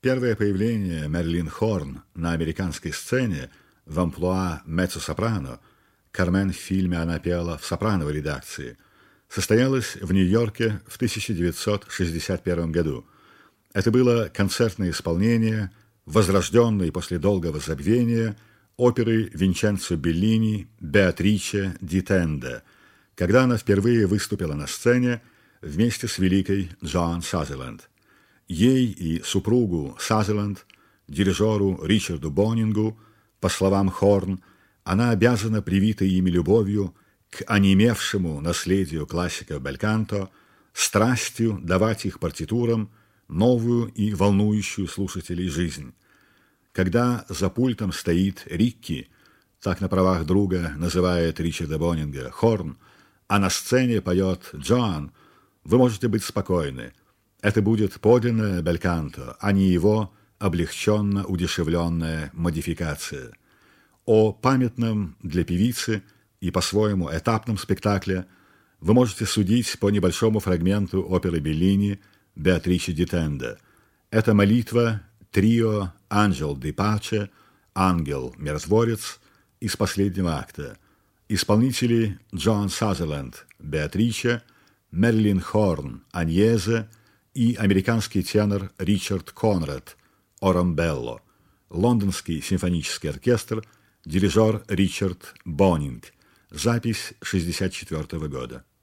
Первое появление Мэрилин Хорн на американской сцене в амплуа меццо-сопрано, Кармен в фильме она пела в сопрановой редакции, состоялось в Нью-Йорке в 1961 году. Это было концертное исполнение, возрожденной после долгого забвения, оперы Винченцо Беллини «Беатриче ди Тенде», когда она впервые выступила на сцене вместе с великой Джоан Сазерленд. Ей и супругу Сазерленд, дирижеру Ричарду Бонингу, по словам Хорн, она обязана привитой ими любовью к онемевшему наследию классика бельканто, страстью давать их партитурам новую и волнующую слушателей жизнь. Когда за пультом стоит Рикки, так на правах друга называет Ричарда Бонинга Хорн, а на сцене поет Джоан, вы можете быть спокойны. Это будет подлинное бельканто, а не его облегченно удешевленная модификация. О памятном для певицы и по-своему этапном спектакле вы можете судить по небольшому фрагменту оперы Беллини «Беатриче ди Тенде». Это молитва трио «Ангел ди Паче», «Ангел-миротворец» из последнего акта. Исполнители Джоан Сазерленд «Беатриче», Мэрилин Хорн «Аньезе» и американский тенор Ричард Конрад «Орамбелло», лондонский симфонический оркестр, дирижер Ричард Бонинг. Запись 1964 года.